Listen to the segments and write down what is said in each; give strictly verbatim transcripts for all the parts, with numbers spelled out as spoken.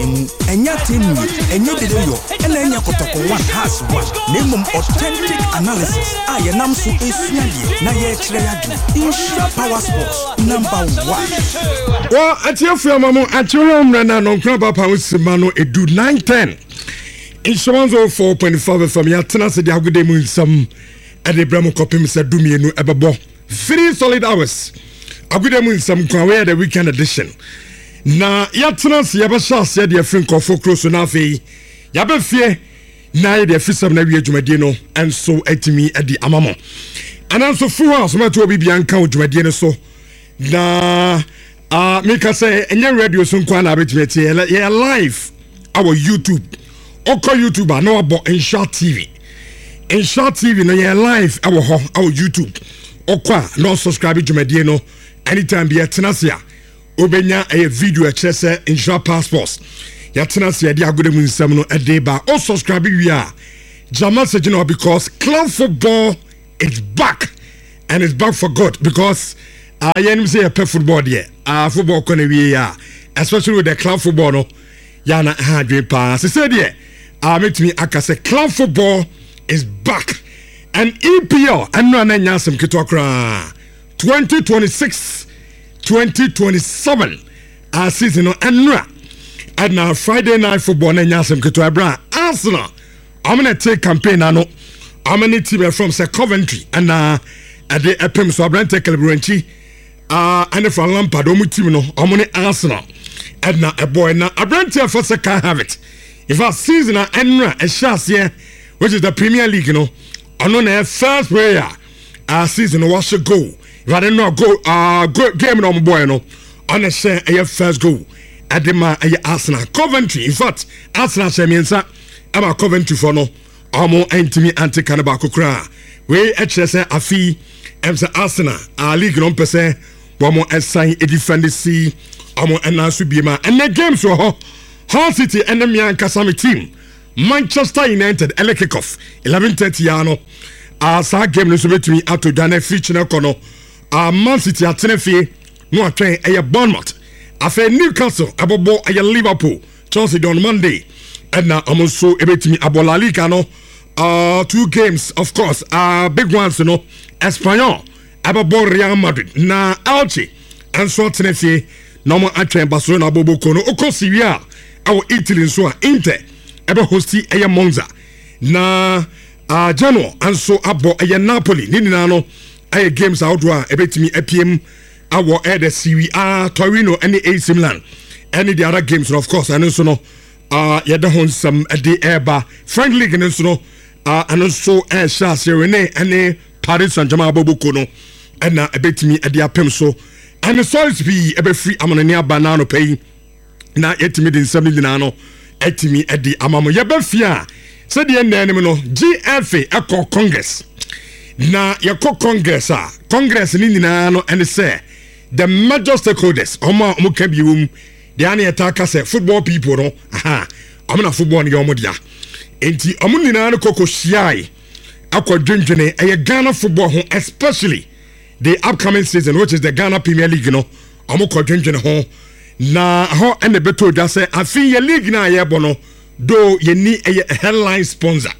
Enya tenu, enya dedeyo, ena enya kotoko one has one. Name authentic analysis. Aye nam so esuaye na ye kire yadu. Insure Power Sports number one. Well, at your film, at your home, Rana, no crab up house, Mano, it do nine ten. Insurance of four point five from your tenants, the Agude Moon, some at the Bramo copy, Mister Dumi, and Ebabo. Three solid hours. Agude Moon, some Kwawe, the weekend edition. Na ya tenants, Yabasha said your friend called for close enough. Yabafie, na the officer na wiye Jumadino, and so etimi at the Amamo. And also, full house, Mato Bianca, Jumadino, so na. Uh, make us say, and your radio soon can have it yeah, live our YouTube. Oko YouTube, I know about Insure T V. Insure T V, no, yeah, live our our YouTube. Okwa, no subscribe to Mediano. Anytime be a tenacia. Obenya a video at Chester Insure Passports. Ya tenacia, dia good moon seminal a day bar. Oh, subscribe, we are. Jamal said, you know, because club football is back. And it's back for good because. I am say a pet football there. Ah, football can be ya, especially with the club football. No, yana hard pass. He said, yeah, ah, make me. I can say club football is back, and E P L and no anya some kitokra. twenty twenty-six, twenty twenty-seven, ah season no and and now Friday night football anya some kitokra. Arsenal, I'm gonna take campaign. I know I'm gonna team from say Coventry and uh at the Epim so I'm take Calibranchi. Ah, uh, and from Lampard, omu team no, omuni Arsenal. And na a boy na a brand here for can't have it. If our season a enra a chance here, which is the Premier League, you know, on the first player, our season was to go. If I didn't know go, uh, go game no boy no, on the share a first goal at the ma a Arsenal Coventry. In fact, Arsenal shemiensa, I'm a Coventry for no, amo antimi anti Kanabako kra. We H S A afi, emsa Arsenal, our league non per se. Wamo assign a defender C, Amo and Nasubima, and the games were Hull City and the Mian Kasami team. Manchester United, Ele kickoff, eleven thirty yano. Ah, sa game is to me out to Dane Fitch Kono. Ah, Man City at Tenefe, no train a Bournemouth. After Newcastle, Abobo a Liverpool, Chelsea on Monday. And now I'm also able to me Abola Licano. Ah, two games, of course, ah, big ones, you know, Espanyol. Ababo Real Madrid na Elche and so Tenefe normal attrain Barcelona Bobo Kono Oko Syria our Italy so Inter ebe hosti eye Monza na uh, Genoa and so abo eye Napoli ni na no eye games outdoor ebe timi epiem our ede Serie A Torino and A C Milan any the other games of course and so no uh yeda hon some ede eba French League and so no uh and so eh sha Serene and Paris Saint-Germain Bobo Kono and na ebetimi ade apem so and the source be ebe free amonania banana pay na etimi din seventy no etimi ade amamo ye be fia said the end enemy no G F A eco Congress na ye ko Congress a Congress ni nyina no and say the major stakeholders omo omo ka biwum the an attack say football people no aha omo na football ni omo dia enti omo nyina no koko shiai akwa dwendwene eye Ghana football ho especially the upcoming season which is the Ghana Premier League no omo ko dwendwene ho na ho ene beto dwa say afi ye league na ye bono do ye ni a headline sponsor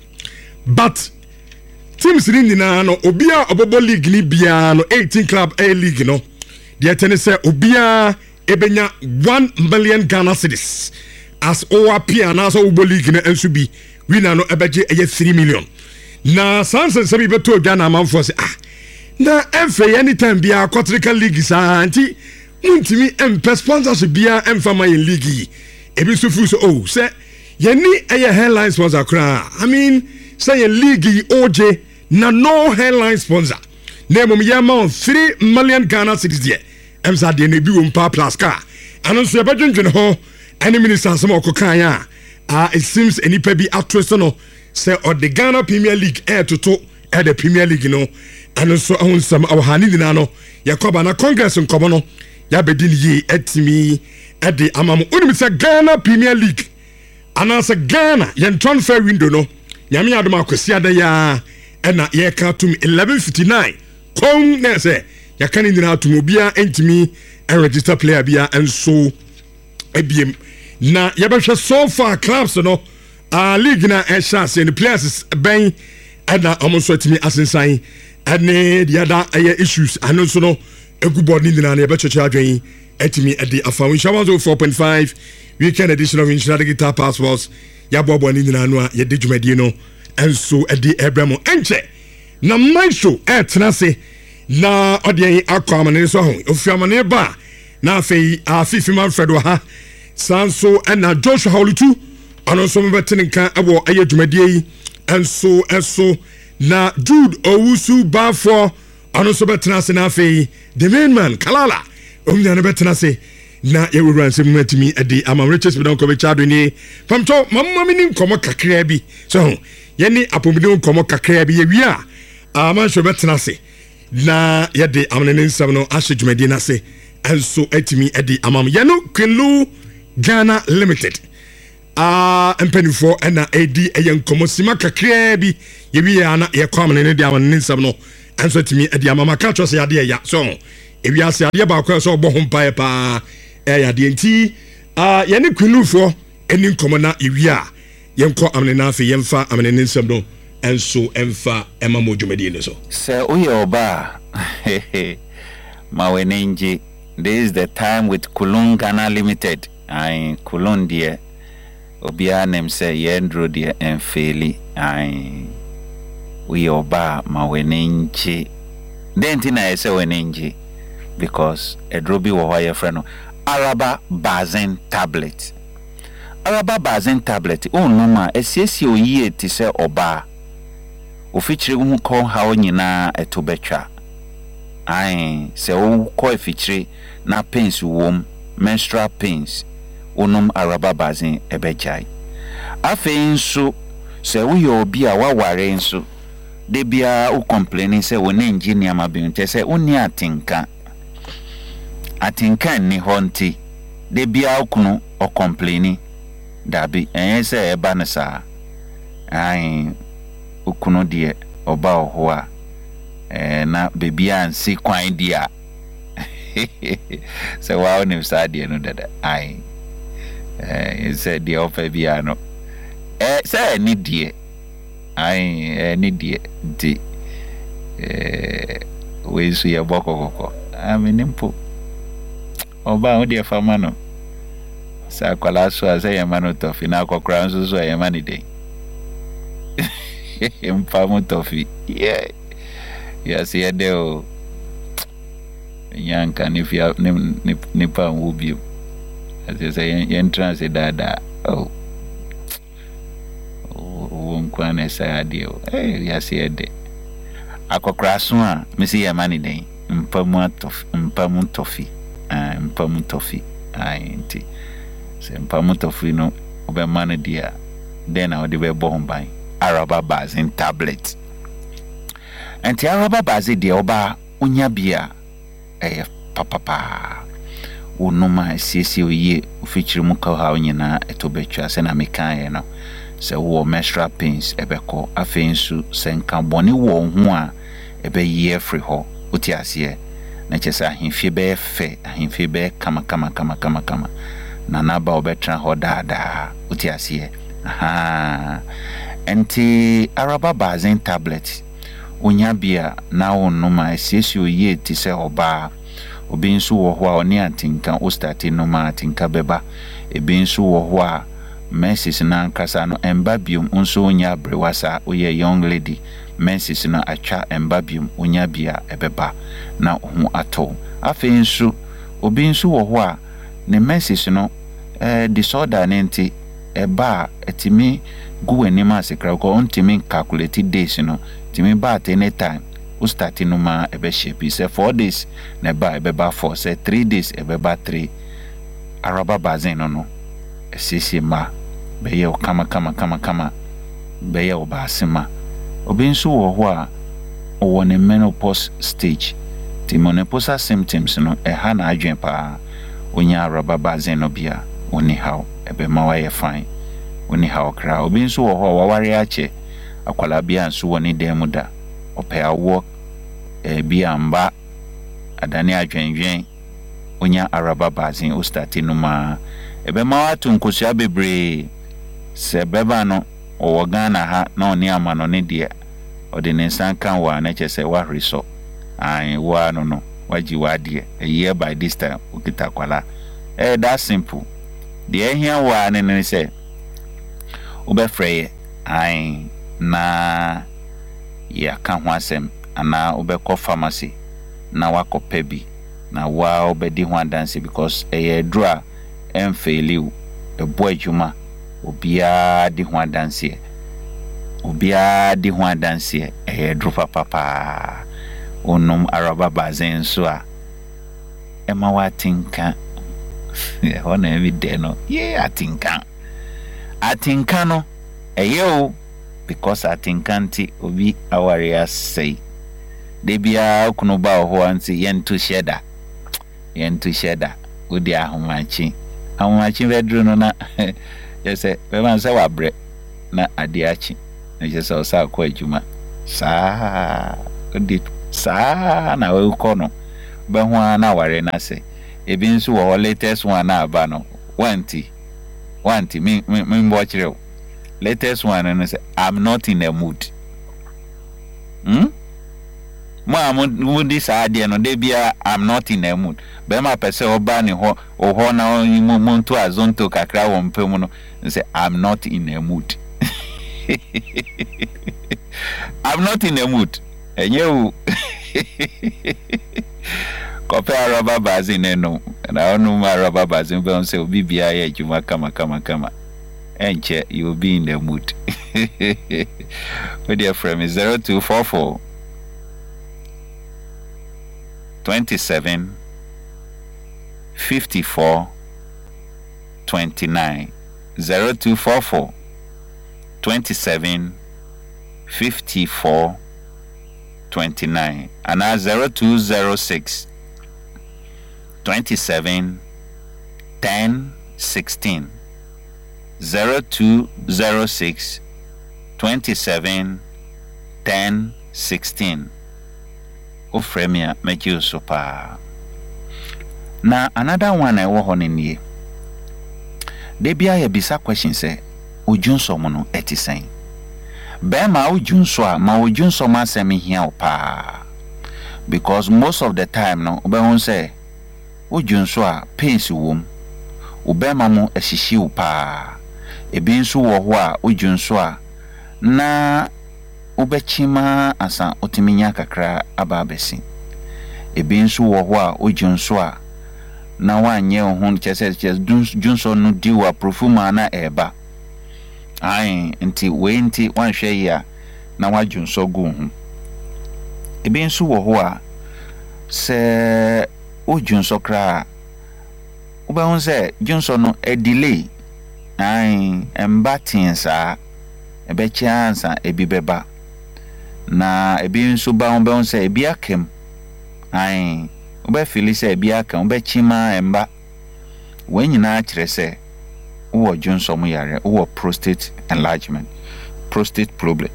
but teams ni nyina no obia obobo league ni bia no eighteen club A league no the ten say obia ebenya one million Ghana cedis as O A P and as obobo league na enso bi winner no ebeje eye three million na sansen sabi beto dwa na manfo say ah na every anytime bia quadrical league sa anti muntimi empe sponsorship bia emfama in league ebi so fu so oh say ye ni eye headline sponsor kra I mean say in league O J na no headline sponsor na mum ye ma three million Ghana cedis there emsa de na bi wo mpa plus car ano so ye bedwendwen ho any minister some okokan ya ah it seems any pe bi actress no say or the Ghana Premier League air to to at the Premier League no and so on some our hani na no yakoba na Congress nkomo no ya bedin yi etimi at the amamo unim say Ghana Premier League anasa Ghana yen transfer window no nyame adom akwasi ada ya ena ye ka tum eleven fifty-nine kon na say ya kan ni na tum obia entimi and register player bia and so ebiem na yɛbɛhwɛ so far clubs no uh, league na ɛhyɛ ase the players bɛn ɛna ɔmo nso atumi asensan ɛne the other ɛyɛ issues ano nso no egu board ne nyinaa na yɛbɛkyɛkyɛ adwen atumi ɛde afa Nhyira one oh four point five weekend edition of Nhyira Digital Passports yɛaboaboa ne nyinaa no a yɛde dwumadie no ɛnso ɛde ɛbrɛ mo ɛnkyɛ na maestro ɛtena se na ɔde akɔ amane so ho ofi amane ba na afei afifi Manfred wɔ ha sanso ɛna Joshua Holutu ɔno nso mbɛtene nka ɛwɔ ɛyɛ dwumadie yi ɛnso ɛso na Jude Owusu Bafo ɔno nso bɛtena se na afei the main man Kalala ɔmunya no bɛtena se na yɛwura nsɛm mu atumi ɛde ama Richards bɛdɔn kɔ bɛkyado ni pamtɔ mamma mi ni nkɔmɔ kakra bi so yɛne apɔmuden nkɔmɔ kakra bi yɛwie a amanhwɛ bɛtena se na yɛde amane ne nsɛm no ahyɛ dwumadie no ase ɛnso atumi ɛde amam yɛno Quinlu Ghana Limited ah uh, mpanifo ɛna ɛdi ɛyɛ nkɔmɔ sima kakra bi yɛwie a na yɛkɔ amane ne de amane ne nsɛm no ɛnso atumi ɛde amam aka kyerɛ sɛ yɛade ɛya so ewi ase adeɛ baako sɛ ɔbɔ ho mpaeɛ paa ɛyɛ adeɛ nti ah yɛne Quinlufoɔ ɛni nkɔmɔ na yɛwie a yɛnkɔ amane na afei yɛmfa amane ne nsɛm no enso emfa ema mo dwumadie ne so sɛ oyɛ oba ma wenenje this is the time with Kulun Ghana Limited ai Kulun deɛ obia nem sɛ yendro deɛ emfeli ai oyɛ oba ma wenenje denti na yɛsɛ wenenje because edro bi wɔ hɔ yɛ frɛ no Araba Bazen tablet Araba Bazen tablet onuma esiesie oyie ti sɛ oba ofichire hu ko ha onyina eto betwa ai se o ko ofichire na pains wom menstrual pains onum Araba Bazen ebejai afei nso se wo ye obi a waware nso de bia o complaining se wo na engineer ma bi nte se oni atinka atinka ni honti de bia okunu o complaining dabi en se eba ne sa ai okuno de oba oho a eh na bebia ansi kwan dia se wa onim sa de no dada ai eh se de ofa bia no eh se ni die ai eh ni die di eh we su ye bokokoko aminimpo oba o de fama no sa kwala so ase ye manu to fi na kokra nso so ye mani de Mpamu tofi yeah yes yeah deo yanka nifia nipa wubi as say yen trans dada oh won kwana say deo eh yes yeah de akokra so a me say ya mani den mpamu tofi mpamu tofi ah mpamu tofi ah enti se mpamu tofi no obe mani dia then I would be born by Araba Bazen tablet. And the Araba Bazen de oba unya bia eh papa unuma sisi oye feature muka ha onyina etobetwa se na meka ye no se wo menstrual pains ebeko afensu se nka boni wo ho a ebe ye free ho uti ase na chesa ahimfie be fe ahimfie be kama kama kama kama kama na naba obetra ho dada uti ase aha enti Araba Bazen tablet unya bia na onuma sisi oye ti se oba obi nso wo ho a oni atinka o start no ma atinka beba ebi nso wo ho a menses na nkasa no embabium nso onya brewasa oye young lady menses na atwa embabium onya bia ebeba na ho ato afi nso obi nso wo ho a ne menses no eh disorder nenti eba etimi gu enima sekra ko ontimi calculate days no timi ba at any time o start no ma ebe shape say four days na ba ebe ba four say three days ebe ba three Araba Bazen no no esisi ma be ye o kama kama kama kama be ye o ba asema obi nso wo ho a o won menopause stage ti menopausal symptoms no e ha na adwen pa onya Araba Bazen no bia oni how ebe ma wa ye fine oni how kra obi nso wo ho wa ware ache akwala bia nso woni dem da ope awo e bia mba adane adwenwen onya Araba Bazen o start no ma ebe ma watu nkosua bebre se beba no o Ghana ha na oni ama no ne de odi ne nsan kan wa na chese wa hriso ai wa no no waji wa de a year by this time ukita kwala eh that simple the here wa ne ne se obefrey ai na ya kan ho asem ana obekọ pharmacy na wakọ bi na wa obedi ho dance because eh dra em failiu e boy juma obia di ho dance obia di ho dance eh dro papa pa onum araba bazen so a e ma watinka e hona evi de no ye atinka atinka no eyo because atinkanti obi aware say de bia kuno ba ho anti yentu sheda yentu sheda odi ahomachi ahomachi vedru no na yese we man say wabre na adiachi na yese o sa kwa adwuma sa odi sa na we ko no ba ho na ware na say ebi nso wo latest one na aba no wanti wanti mi mi mbo chire latest one and say I'm not in a mood. Hmm? Ma mood this idea no dey bia I'm not in a mood. Be ma pese oba ni ho o ho na monto azonto kakra wo mpemu no say I'm not in a mood. I'm not in a mood. Enye u Kope rubber bazin eno. Na onu ma rubber bazin be on say obi bia ye juma kama kama kama. Enche, you will be in the mood. My dear friend is zero two four four twenty-seven fifty-four twenty-nine zero two four four twenty-seven fifty-four twenty-nine and now zero two zero six twenty-seven ten sixteen zero two zero six twenty-seven ten sixteen Ofremia make you super. Na another one I wo honin ye. De bia ye bisa question say ojunso mo no etisen. Be ma ojunso a ma ojunso ma se me hia opa. Because most of the time no be won say ojunso a pains wom. Obe ma mo ehihie opa. Ebi nso wo ho a ojunso a na ubechima asa otiminya kakra ababesi ebi nso wo ho a ojunso a na wanye ho chese chese junso no diwa profuma na eba ai nti we nti wanhwe ya na wajunso gu ho ebi nso wo ho a se ojunso kra ubehun se junso no e delay ai embatinsa ebe chance ebi beba na ebi nso ba on be on say ebi akem ai obe feel say ebi akem obe chima emba wenyina kire say wo junso mu yare wo prostate enlargement prostate problem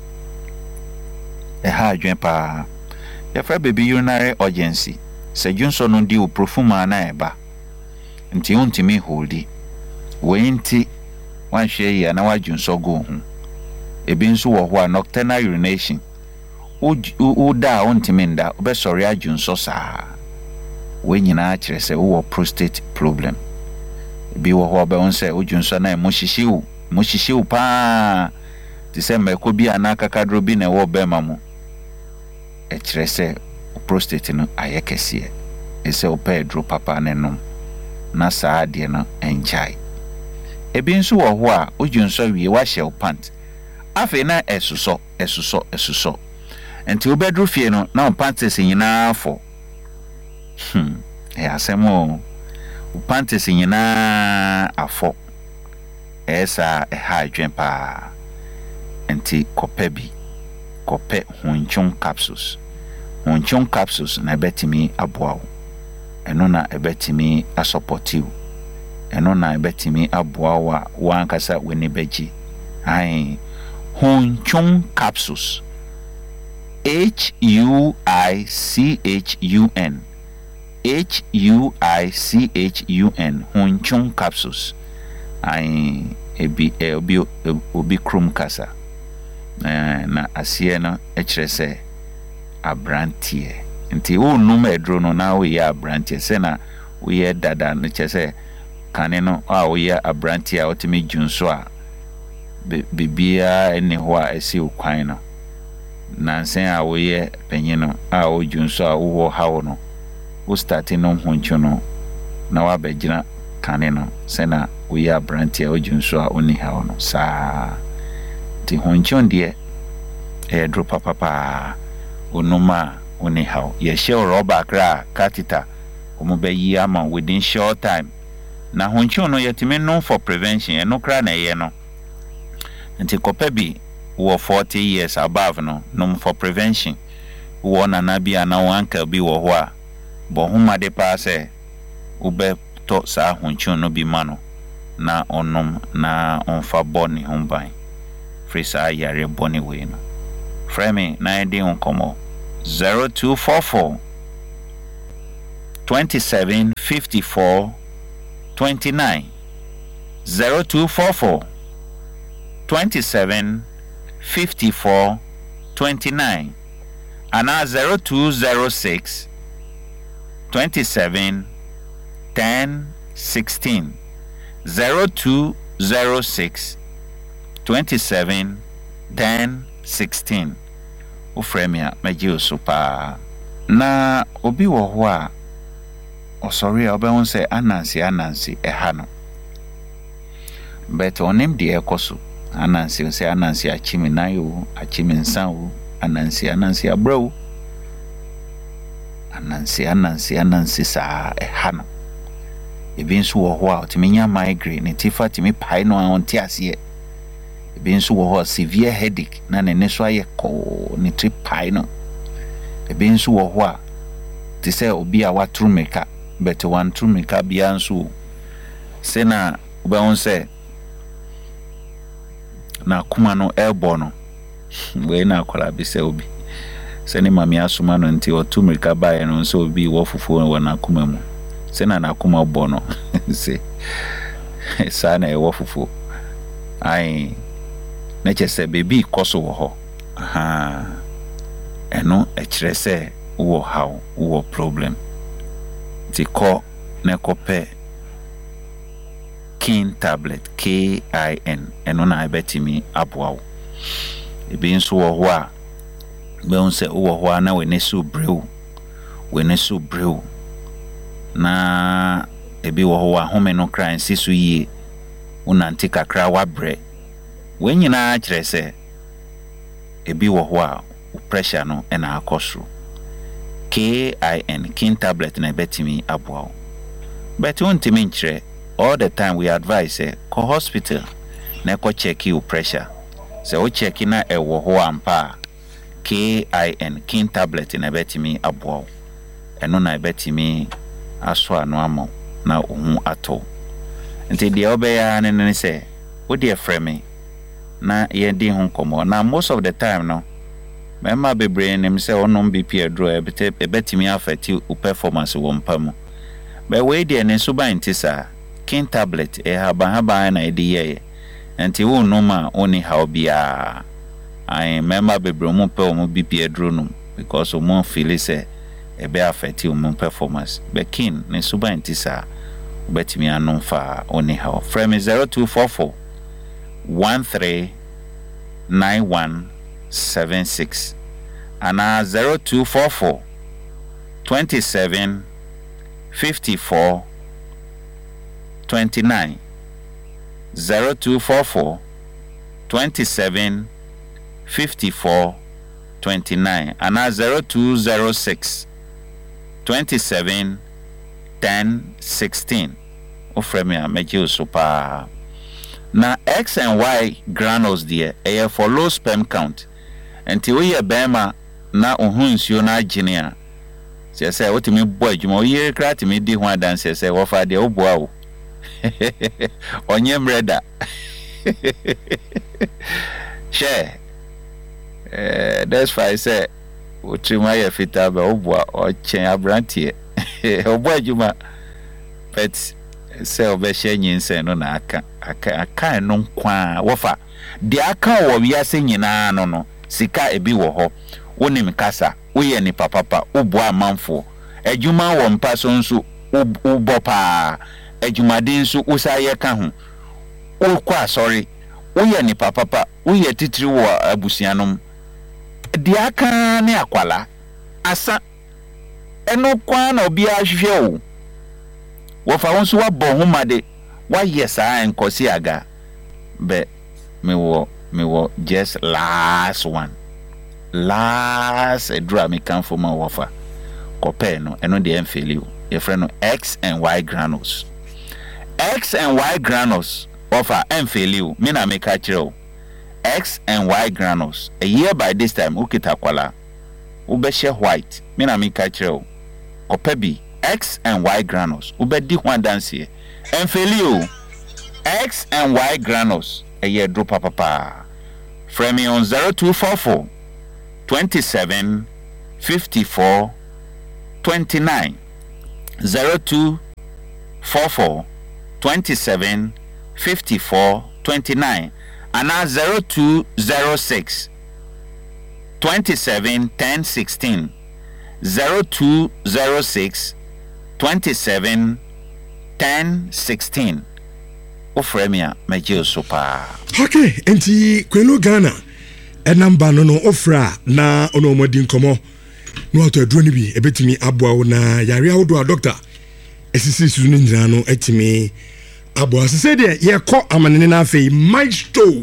e ha adwen pa ya fra baby urinary urgency se junso no di o profuma na eba nti untimi holdi wenti wanhwe ya na wajunso go hu ebi nso wo ho a nocturnal urination o da untimi nda obesori ajunso saa we nyina kire se wo prostate problem ebi wo ho be on se ojunso na mo hihiewu mo hihiewu pa ti se meko bi anaka kadro bi na wo be mamu e kire se prostate no ayekese e se o pedro papa nenom na saa de no enchai ebi nso wo ho a ojunso wie wa hye pant afi na esuso esuso esuso enti obedru fie no na panties nyina afọ hmm e asemo panties nyina afọ esa e ha adwen pa enti kope bi kope hunchun capsules hunchun capsules na betimi aboawo eno na ebetimi asupportive eno na ebetimi aboawo wa ankasa weni beji ai hunchun capsules H U I C H U N H U I C H U N hunchun capsules ai ebi obi obi krum kasa na asie no e kire se abrantie nti wo num edro no na wo ye abrantie se na wo ye dada no kire se kane no a wo ye abrantie a otimi junso a bibia ene ho a esi okwan no na sen a wo ye panyin no a wo junso a wo hawo no wo starting no honcho no na wa begina kane no se na wo ye abrantie o junso a oni hawo no sa ti honcho ndie e dro papa pa onuma oni hawo ye she roba kra katita omo be yi ama within short time na honcho no yetime no for prevention e no kra na ye no nti kopa bi wo forty years above no no for prevention wo na na bia na wanka bi wo ho a bo homa de pa se wo be to sa honcho no bi mano na onom na onfa boni homban frisa yare boni we no frame na edi onkomo zero two four four twenty-seven fifty-four twenty-nine zero two four four twenty-seven fifty-four twenty-nine and now zero two zero six twenty-seven ten sixteen zero two zero six twenty-seven ten sixteen o fremia meji super na obi wo ho a osori obe won say anansi anansi eha no but onim de ekoso anansi say anansi achimi nayo achimi nsan wo anansi anansi abro anansi anansi anansi sa eha no ebi nso wo ho a otiminya migraine tifa timi pai no onti ase ebi nso wo ho severe headache na ne ne so aye ko ne trip pai no ebi nso wo ho a ti say obi a watru meka but one true meka bia nso se na oba won say na kuma no elbow no we na akola bi se obi se ni mami asuma no nti otu meka ba no nso obi wo fufu wo na kuma mu se na na kuma bo no se sa na e wo fufu ai na chese baby koso wo ho aha eno e kire se wo how wo problem ti ko na kope kin tablet K I N eno na abetimi aboawo ebi nso wo ho a be on se wo ho na we ne so brew we ne so brew na ebi wo ho a home no kran sisu yie unanti kakra wa bre we nyina kire se ebi wo ho a pressure no e na akosro K I N kin tablet na betimi aboawo but untimi nchire all the time we advise eh ko hospital na ko check your pressure se o check na e wo ho ampa K I N kin tablet na betimi aboawo eno na betimi aso anu amo na ohun ato nti de obeya ne ne se wo de frame na ye di ho komo na most of the time no mema bebre nim se onom B P adro e betimi affect u performance wo mpamu be we de ne so ban tisa kin tablet e haba haba na edi ye nti wo no ma oni how bia ai mema bebre mu pe o B P adro no because o mo feel say e be affect u mo performance be kin ne so ban tisa betimi anon fa oni how frame zero two four four one three nine one seven six and uh, zero two four four twenty-seven fifty-four twenty-nine zero two four four twenty-seven fifty-four twenty-nine and uh, zero two zero six twenty-seven ten sixteen ofre me ameje super na X and Y granules there eh for low sperm count until we bema na ohunsuo na agene a se se wotimi bo adwuma oye kra timi di ho dance se wo fa de obo awo onye mreda she eh that's why I say wotima ya fita ba obo o chen abrantie obo adwuma but se obehye nyinse no na aka aka aka no kwa wofa de aka wo wiase nyina no no sika ebi wo ho wonim kasa woye ni papapa obo amanfo adwuma wo mpa so nso ubo pa adwumade nso usaye ka ho ukwa sorry woye ni papapa woye titiri wo abusianom de aka ne akwala asa eno kwa na obi ahwehwe wo wofa wonso wabɔ homade waye saa enkosi aga be me wo me wo just last one last edra me kan for ma wofa kope no eno de emfeli o ye friend no X and Y granules X and Y granules wofa emfeli o me na me ka kire o X and Y granules a year by this time ukita kwala ubehye white me na me ka kire o kope bi X and Y granules ubedi ho dance here emfeli X and Y granules a year drop papa frame me on zero two four four twenty-seven fifty-four twenty-nine zero two four four twenty-seven fifty-four twenty-nine and now zero two zero six twenty-seven ten sixteen zero two zero six twenty-seven ten sixteen ofremia meje sopa. Okay, enti kwenu Ghana enamba no no ofra na ono modi nkomo no ato aduro ni bi ebetimi aboa na yare awodo a doctor esisi su no nyina no etimi aboa se de ye kɔ amanene na afei maestro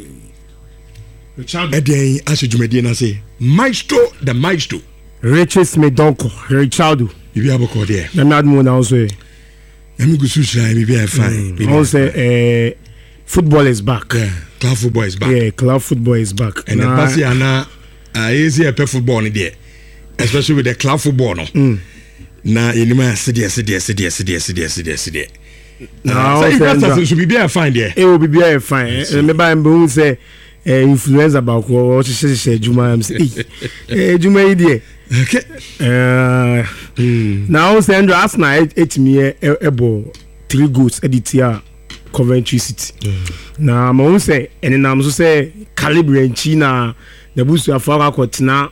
Richard eden asejumedie na say maestro the maestro Riches me donko Richardo bibi aboko de na me admo na also Emi gusu shai bibi I fine also eh football is back. Yeah, club football is back. Yeah, club football is back. And the past ana uh easy a football ni there. Especially with the club football no. Mm. Na enima sidi sidi sidi sidi sidi sidi sidi. Now so investors should be fine there. It will be very fine. Me ba mbe say influencer about what she say Juma am say. Eh Juma yi there. Okay. Uh mm. Now say Andrew Arsenal eight me ebo three goals editia Coventry City. Mm. Na mo say ene na mo say calibre nchi na the boost of our kotina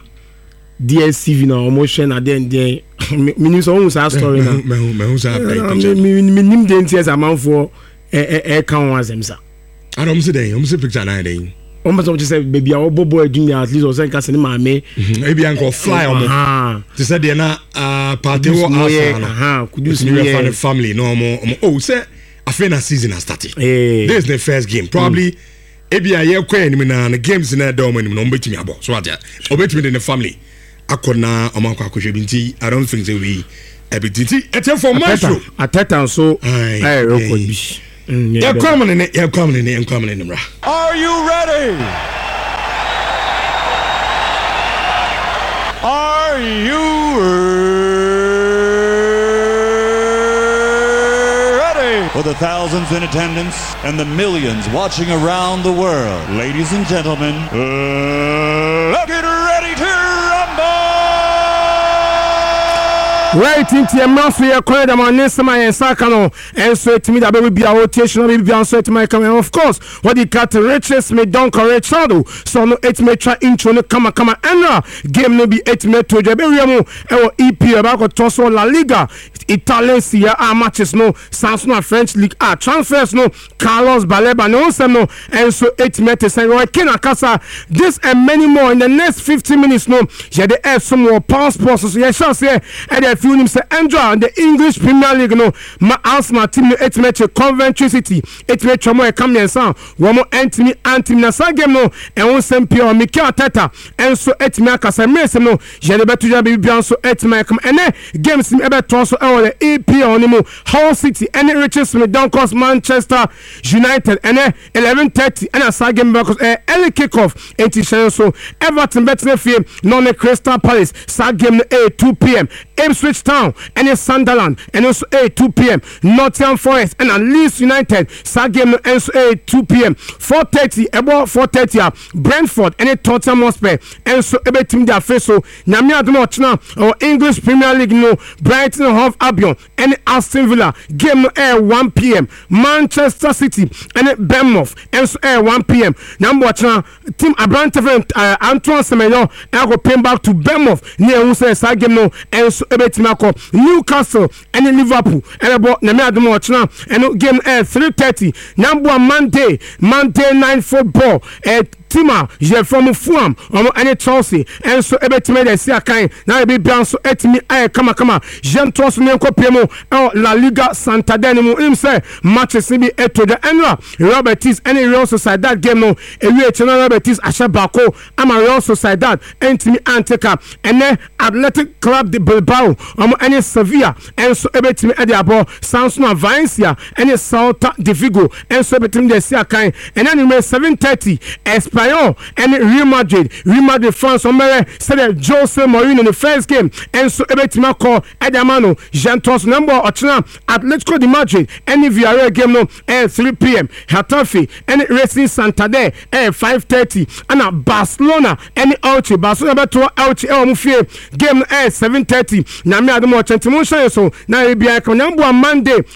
D S T V na omotion na den den meaning so who's our story na me me who's our picture me me nim den ties amount for e e kan one zemsa I don't see den I'm see picture na den o must just say baby our bobo junior at least o say ka se ni ma me e bi anko fly omo ha to say dey na ah party wo asa na ha could you see your family no omo oh say afena season has started. Hey. This is the first game. Probably ebi a ye kwa enim na the games na da omo enim no mbetimi abo. So aja. Obetimi in the family. Akona omanko akohwe binti. I don't think they we ebititi. Ete for maestro. Ateta so eh record bi. Ya come in ya come in ya come in bra. Are you ready? Are you ready? For the thousands in attendance and the millions watching around the world, ladies and gentlemen, uh, let's get ready to rumble! Right into your mouth for your corner, my name is Sakano, and so to me that will be our rotation, will be answered to my comment. Of course, what the cat riches me don't correct shadow, so no eight meter intro no come come and game no be eight meter to Jaberiamo, or E P about Tosso La Liga, Italian Sia matches no, Samsung French League A transfers no, Carlos Baleba no, no, and so eight meters and Roy Kenakasa, this and many more in the next fifteen minutes. No, yeah, they add some more passports, so yeah, shall say, and if you say enjoy the English Premier League, no, my Arsenal team eight match Coventry City, eight match more come and sound, one more Anthony Anthony Nasa game no, and one same pure Mikel Arteta, and so eight match as I miss no, yeah, the better be beyond so eight match come and then games in ever transfer all the A P on him, Hull City, and it reaches me down cost Manchester United, and then eleven thirty, and a side game because uh, early kickoff, eighty so Everton better field, non Crystal Palace, side game at two p m. Ipswich Ipswich Town and Sunderland and also a two p.m. Nottingham Forest and at Leeds United sa game no also a two p.m. four thirty about four thirty Brentford and Tottenham Hotspur and so ebe team their face so nyame adom ochna or English Premier League no Brighton and Hove Albion and Aston Villa game no air one p.m. Manchester City and Bournemouth and so air one p.m. Number ochna team Abranteford uh, Antoine Semenyo and go pay back to Bournemouth near who say sa game no and so ebe team akọ Newcastle and Liverpool and about nyame adom ochna and game air three thirty number Monday Monday night football at Tima je from Fulham or any Chelsea and so ebe time dey see akan na be bian so etimi ay kama kama Jean Tos ne kopemo La Liga Santander mu im say matches be eto the annual Robertis any Real Sociedad game no ewie channel Robertis asha bako ama Real Sociedad entimi anteka ene Athletic Club de Bilbao or any Sevilla and so ebe time e dey abo Samsung Valencia any Celta de Vigo and so ebe time dey see akan and then seven thirty Espanyol and Real Madrid Real Madrid France on mere said Jose Mourinho in the first game and so ebetima call Edamano Jantos number ochna Atletico de Madrid and Villarreal game no at three p.m. Hetafe and Racing Santander at five thirty and Barcelona and Elche Barcelona beto Elche e omufie game at seven thirty na me ademo chantimun so na e bia number Monday